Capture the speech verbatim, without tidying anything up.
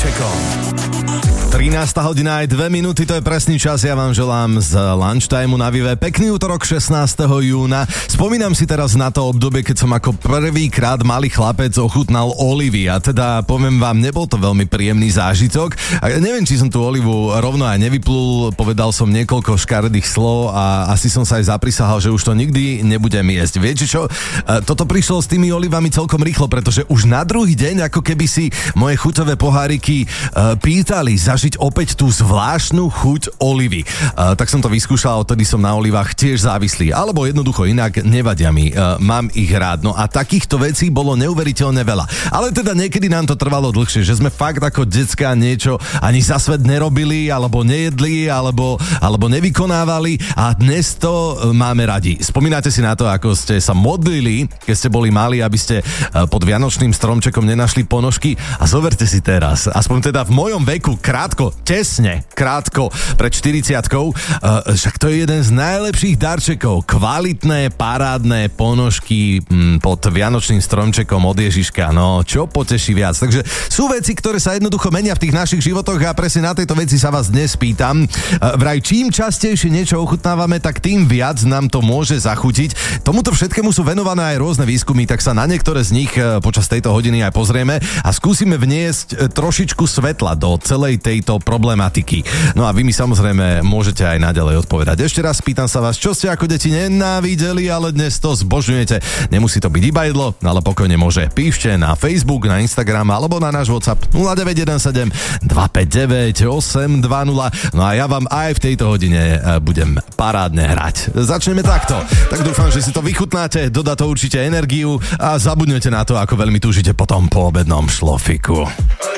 stromčekom. trinásta hodina aj dve minúty, to je presný čas, ja vám želám z lunchtimeu na Vive. Pekný útorok šestnásteho júna. Spomínam si teraz na to obdobie, keď som ako prvýkrát malý chlapec ochutnal olivy a teda poviem vám, nebol to veľmi príjemný zážitok. A neviem, či som tú olivu rovno aj nevyplul, povedal som niekoľko škaredých slov a asi som sa aj zaprisahal, že už to nikdy nebudem jesť. Viete čo? Toto prišlo s tými olivami celkom rýchlo, pretože už na druhý deň, ako keby si moje chuťové poháriky pýtali zažiť opäť tú zvláštnu chuť olivy. Uh, tak som to vyskúšal, odtedy som na olivách tiež závislý. Alebo jednoducho inak, nevadia mi. Uh, mám ich rád. No a takýchto vecí bolo neuveriteľne veľa. Ale teda niekedy nám to trvalo dlhšie, že sme fakt ako decká niečo ani za svet nerobili, alebo nejedli, alebo, alebo nevykonávali a dnes to máme radi. Spomínate si na to, ako ste sa modlili, keď ste boli mali, aby ste pod vianočným stromčekom nenašli ponožky a zoberte si teraz, aspoň teda v mojom veku, krátko, tesne, krátko pred štyridsiatkou, uh, však to je jeden z najlepších darčekov. Kvalitné, parádne ponožky m, pod vianočným stromčekom od Ježiška. No, čo poteší viac. Takže sú veci, ktoré sa jednoducho menia v tých našich životoch a presne na tejto veci sa vás dnes pýtam. Uh, vraj, čím častejšie niečo ochutnávame, tak tým viac nám to môže zachutiť. Tomuto všetkému sú venované aj rôzne výskumy, tak sa na niektoré z nich uh, počas tejto hodiny aj pozrieme a skúsime vniesť uh, trošičku svetla do celej tejto problematiky. No a vy mi samozrejme môžete aj naďalej odpovedať. Ešte raz pýtam sa vás, čo ste ako deti nenávideli, ale dnes to zbožňujete. Nemusí to byť iba jedlo, ale pokojne môže. Píšte na Facebook, na Instagram alebo na náš WhatsApp nula deväť jeden sedem dva päť deväť osem dva nula. No a ja vám aj v tejto hodine budem parádne hrať. Začneme takto. Tak dúfam, že si to vychutnáte, dodá to určite energiu a zabudnete na to, ako veľmi túžite potom po obednom šlofiku.